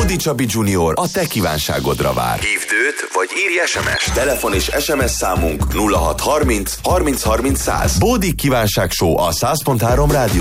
Bódi Csabi Junior a te kívánságodra vár. Hívd őt, vagy írj SMS. Telefon és SMS számunk 0630 30 30 100. Bódi Kívánság Show a 100.3 rádió.